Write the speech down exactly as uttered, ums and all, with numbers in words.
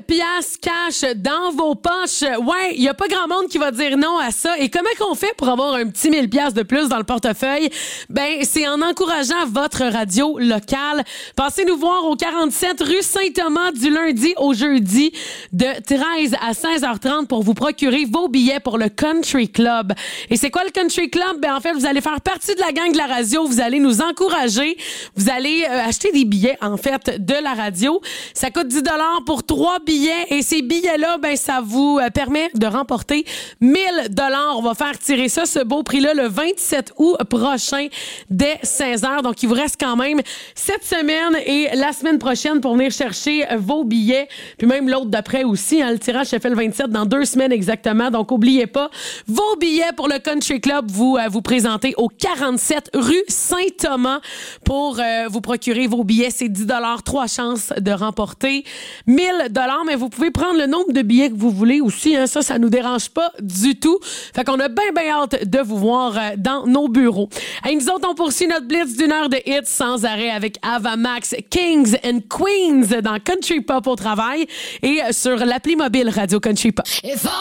piastres cash dans vos poches. Ouais, il y a pas grand monde qui va dire non à ça. Et comment qu'on fait pour avoir un petit mille piastres de plus dans le portefeuille? Ben, c'est en encourageant votre radio locale. Passez nous voir au quarante-sept rue Saint-Thomas du lundi au jeudi de treize à seize heures trente pour vous procurer vos billets pour le Country Club. Et c'est quoi le Country Club? Ben, en fait, vous allez faire partie de la gang de la radio. Vous allez nous encourager. Vous allez euh, acheter des billets, en fait, de la radio. Ça coûte dix dollars pour trois billets. Et ces billets-là, ben, ça vous euh, permet de remporter mille dollars. On va faire tirer ça, ce beau prix-là, le vingt-sept août prochain, dès seize heures. Donc, il vous reste quand même cette semaine et la semaine prochaine pour venir chercher vos billets. Puis même l'autre d'après aussi. Hein, le tirage se fait le vingt-sept dans deux semaines exactement. Donc, n'oubliez pas, vos billets pour le Country Club, vous euh, vous présentez au quarante-sept rue Saint-Thomas pour euh, vous procurer vos billets. C'est dix dollars, trois chances de remporter mille dollars. Mais vous pouvez prendre le nombre de billets que vous voulez aussi. Hein, ça, ça nous dérange pas du tout. Fait qu'on a bien, bien hâte de vous voir euh, dans nos bureaux. Et nous autres, on poursuit notre blitz d'une heure de hits sans arrêt avec Ava Max, Kings and Queens dans Country Pop au travail et sur l'appli mobile Radio Country Pop.